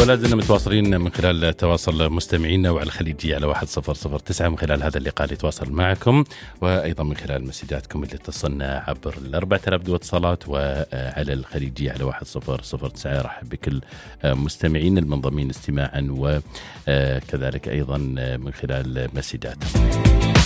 ولا زلنا متواصلين من خلال تواصل مستمعينا وعلى الخليجية على 1009 من خلال هذا اللقاء اللي يتواصل معكم، وأيضا من خلال مسجاتكم اللي تصلنا عبر 4000 دو اتصالات، وعلى الخليجية على 1009. رحب بكل مستمعين المنضمين استماعا وكذلك أيضا من خلال مسجاتهم.